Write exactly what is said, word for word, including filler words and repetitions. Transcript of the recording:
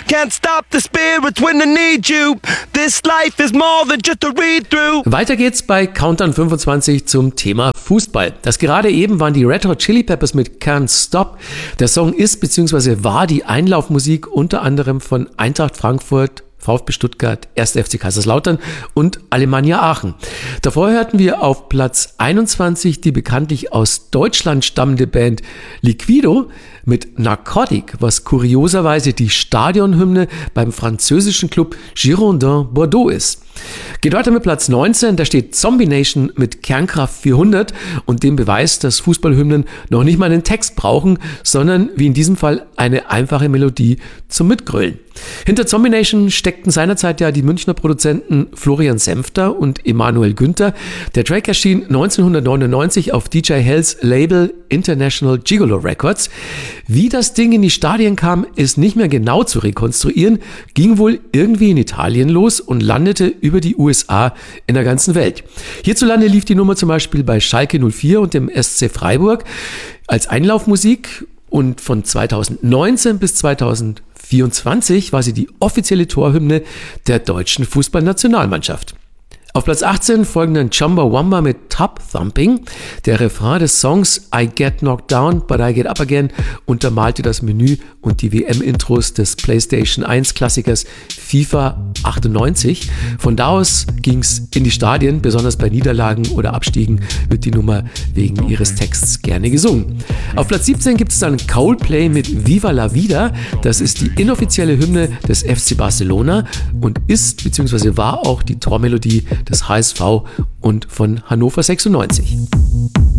Can't stop the spirits when I need you. This life is more than just a read-through. Weiter geht's bei Countdown fünfundzwanzig zum Thema Fußball. Das gerade eben waren die Red Hot Chili Peppers mit Can't Stop. Der Song ist bzw. war die Einlaufmusik unter anderem von Eintracht Frankfurt, VfB Stuttgart, erster F C Kaiserslautern und Alemannia Aachen. Davor hörten wir auf Platz einundzwanzig die bekanntlich aus Deutschland stammende Band Liquido mit Narcotic, was kurioserweise die Stadionhymne beim französischen Club Girondins Bordeaux ist. Geht weiter mit Platz neunzehn, da steht Zombie Nation mit Kernkraft vierhundert und dem Beweis, dass Fußballhymnen noch nicht mal einen Text brauchen, sondern wie in diesem Fall eine einfache Melodie zum Mitgrölen. Hinter Zombie Nation steckten seinerzeit ja die Münchner Produzenten Florian Senfter und Emanuel Günther. Der Track erschien neunzehnhundertneunundneunzig auf D J Hells Label International Gigolo Records. Wie das Ding in die Stadien kam, ist nicht mehr genau zu rekonstruieren, ging wohl irgendwie in Italien los und landete über die U S A in der ganzen Welt. Hierzulande lief die Nummer zum Beispiel bei Schalke null vier und dem S C Freiburg als Einlaufmusik und von zweitausendneunzehn bis zweitausendvierundzwanzig war sie die offizielle Torhymne der deutschen Fußballnationalmannschaft. Auf Platz achtzehn folgen dann Chumbawamba mit Top Thumping. Der Refrain des Songs I Get Knocked Down, But I Get Up Again untermalte das Menü und die W M-Intros des PlayStation eins Klassikers FIFA achtundneunzig. Von da aus ging es in die Stadien, besonders bei Niederlagen oder Abstiegen wird die Nummer wegen ihres Texts gerne gesungen. Auf Platz siebzehn gibt es dann Coldplay mit Viva la Vida. Das ist die inoffizielle Hymne des F C Barcelona und ist bzw. war auch die Tormelodie des H S V und von Hannover sechsundneunzig.